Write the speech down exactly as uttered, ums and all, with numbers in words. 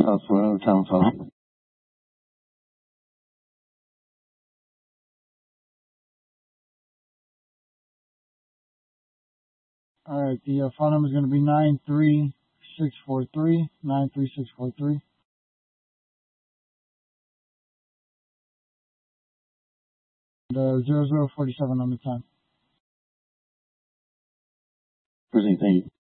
South Florida, Town South. All right, the uh, phone number is going to be nine three six four three nine three six four three. The zero zero forty seven on the time. Proceed, thank you.